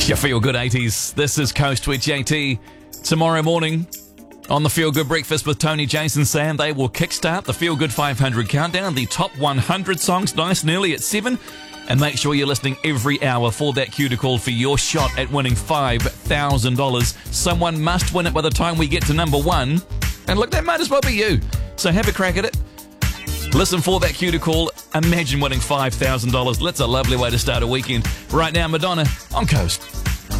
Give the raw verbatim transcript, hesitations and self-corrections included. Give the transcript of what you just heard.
It's your Feel Good eighties. This is Coast with J T. Tomorrow morning on the Feel Good Breakfast with Tony, Jason, Sam, they will kickstart the Feel Good five hundred countdown, the top one hundred songs, nice and early at seven. And make sure you're listening every hour for that cue to call for your shot at winning five thousand dollars. Someone must win it by the time we get to number one. And look, that might as well be you. So have a crack at it. Listen for that cue to call. Imagine winning five thousand dollars. That's a lovely way to start a weekend. Right now, Madonna on Coast.